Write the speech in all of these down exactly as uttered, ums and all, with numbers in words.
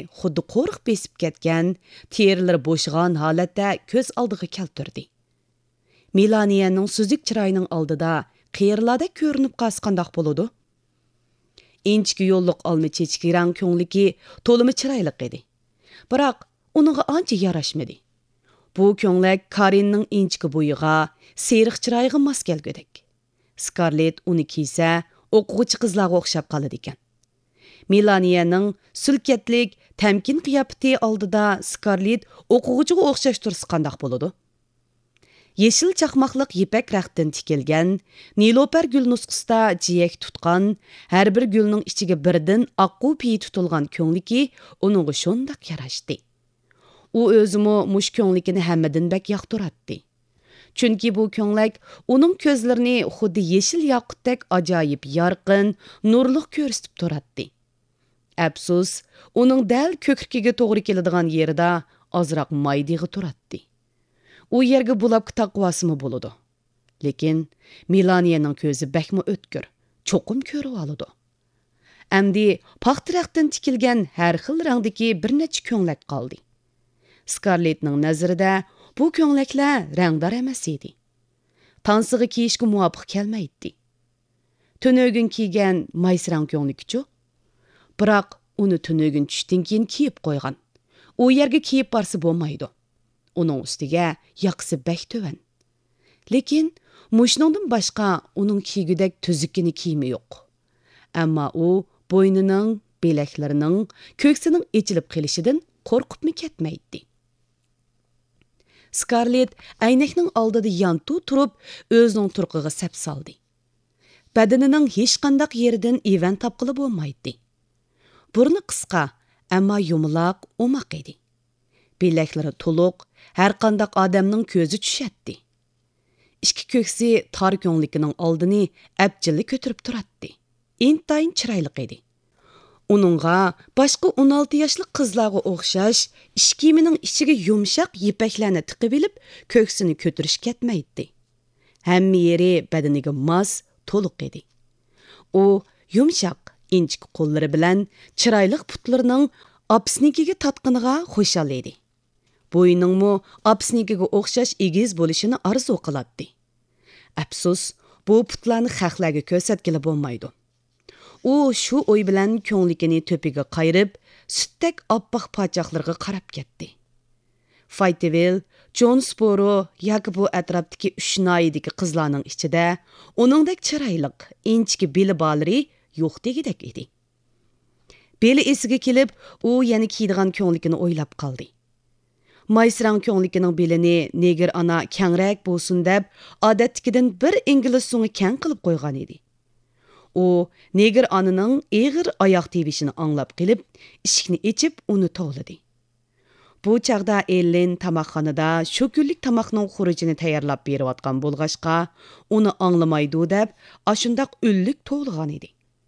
xuddi qo'rq besib ketgan, terilari bo'shigan holatda ko'z oldiga keltirdi. Melaniyaning suzuk chiroyining oldida qiyirlarda ko'rinib qasqandoq bo'ladi. Inchki yo'lliq olma chechki rang ko'ngliki to'limi chiroyli edi. Biroq uningga ancha yarashmadi. Bu ko'nglik Karinning inchki bo'yiga, seriq chiroyiga mos kelgudek. Scarlett uni kiysa, o'quvchi qizlarga o'xshab qoladi ekan. Melaniyaning sulkatlik, tamkin qiyofati oldida Scarlett o'quvchiga o'xshash tursa qandoq bo'ladi? Yeşil çaqmaqlıq ipak raqtdan tikilgan, nilopar gül nusqusida jiyak tutqan, har bir gülning ichiga birdan oqqu piyi tutilgan ko'ngliki uningga shundoq yarashdi. U o'zimi mush ko'nglikini hammadan bak yoqtiratdi. Chunki bu ko'nglik uning ko'zlarini xuddi yeshil yoqutdek ajoyib yorqin, nurliq ko'rsatib turardi. Afsus, uning dal ko'krikiga to'g'ri keladigan yerida ozroq maydig'i turardi. U yerga bulabki taqvasimi bo'ladi. Lekin Melaniyaning ko'zi bakmi o'tkir, cho'qim ko'rib oladi. Amdi paxtiraqdan tikilgan har xil rangdagi bir necha ko'nglik qoldi. Scarlettning nazarida bu ko'ngliklar rangdor emas edi. Tansiga kiyishga muvofiq kelmaydi. Tunögün kiygan maysrang ko'nglikchu. Biroq uni tunögün tushdan keyin kiyib qo'ygan. U yerga kiyib borsa bo'lmaydi. Uning ustiga yaqsi bak tövan. Lekin mushningdan boshqa uning kiygudek tuzukkini kiyimi yo'q. Ammo u bo'ynining, belaklarining, ko'ksining echilib qolishidan qo'rqibmi ketmaydi. Scarlett aynakning oldida yantu turib, o'zining turqiga sap soldi. Badanining hech qanday yeridan evan topqili bo'lmaydi. Burni qisqa, ammo yumaloq, o'maq edi. Belaklari to'liq, har qanday odamning ko'zi tushadi. Ikki ko'ksi tor ko'nglikining oldini abjilli ko'tarib turardi. Intayin chiroyli edi. Uningga boshqa o'n olti yoshli qizlarga o'xshash ish kiyimining ichiga yumshoq yipaklarni tiqib olib, ko'ksini ko'tarish ketmaydi. Hamma yeri badaniga mos, to'liq edi. U yumshoq, inchik qo'llari bilan chiroyli putlarining opsnikiga tatqiniga xo'shal edi. Bo'yiningmi opsnikiga o'xshash egiz bo'lishini arzu qiladi. Afsus, bu putlarni xalqlarga ko'rsatkili bo'lmaydi. U shu o'y bilan ko'nglikini to'piga qayirib, sutdek oppoq pochoqlarga qarab ketdi. Faytevil, Jonesboro yoki bu atrofdagi uch noyidagi qizlarning ichida uningdek chiroyli, inchki beli bolari yo'q degidek edi. Beli esiga kelib, u yana kiydigan ko'nglikini o'ylab qoldi. Maysrang ko'nglikining belini neger ana kengrak bo'lsin deb, odatdagidan bir ingliz so'ngi keng qilib qo'ygan edi. U neger ananing eg'ir oyoq tebishini anglab qilib, eshikni ochib uni tovladi. Bu chaqda Ellen tamoqxonada shu kunlik tamoqning xurujini tayyorlab berayotgan bo'lg'ashqa, uni anglamaydi deb, ashundoq o'llik tovlagan edi.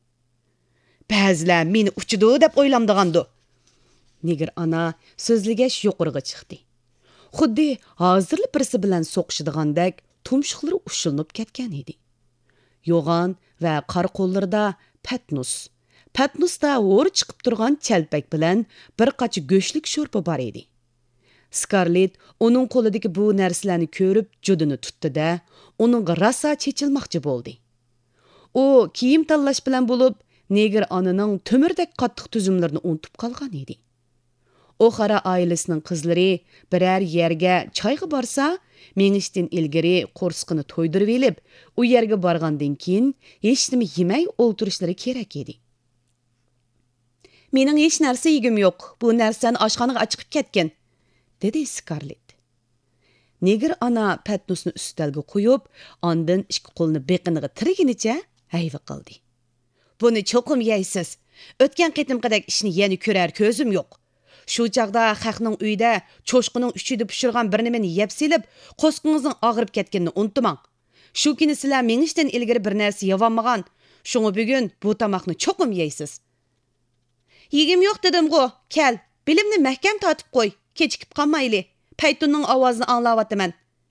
Ba'zilar meni uchidi deb o'ylamdigandi. Neger ana so'zligash yuqoriga chiqdi. Xuddi hozirli birisi bilan so'qishdigandek tumshuqlari ushilinib ketgan edi. Yo'g'on va qor qo'llarida patnus. Patnusda o'r chiqib turgan chalpak bilan bir qachi go'shlik sho'rpa bor edi. Scarlett uning qo'lidagi bu narsalarni ko'rib judini tutdi-da, uningga rosa chechilmoqchi bo'ldi. U kiyim tanlash bilan bo'lib, neger ananing to'mirdek qattiq tuzumlarini unutib qolgan edi. O'xara oilasining qizlari biror yerga choyga borsa, mengishdan ilgari qo'rsqini to'ydirib elib, u yerga borgandan keyin hech nima yemay o'ltirishlari kerak edi. Mening hech narsa yegim yo'q. Bu narsani oshxonaga chiqib ketgan, dedi Scarlett. Neger ana patnusni ustalga qo'yib, ondan ikki qo'lni beqiniga tirginicha hayva qildi. Buni cho'qim yeysiz. O'tgan qitimqidek ishni yana ko'rar ko'zim yo'q. Shu chaqda xalqning uyida cho'shqining uchida pishirgan bir nimani yeb silib, qo'sqingizning og'rib ketganini unutmang. Shu kuni sizlar mengishdan ilgari bir narsa yevolmagan. Shunga bugun bu tomoqni cho'qim yeysiz. Yegim yo'q dedim-ku. Kel, bilimni mahkam tortib qo'y. Kechikib qolmayli. Paytunning ovozini anglayapman.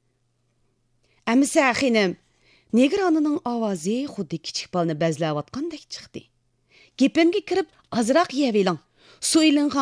Amisa xinim, neger ananing ovozi xuddi kichik bolani bazlayotgandek chiqdi. Gepimga kirib, azroq yeveling. So'yilin